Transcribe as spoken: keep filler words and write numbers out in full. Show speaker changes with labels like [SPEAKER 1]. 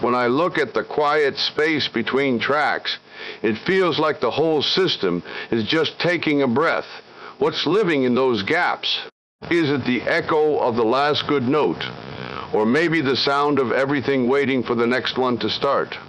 [SPEAKER 1] When I look at the quiet space between tracks, it feels like the whole system is just taking a breath. What's living in those gaps? Is it the echo of the last good note? Or maybe the sound of everything waiting for the next one to start?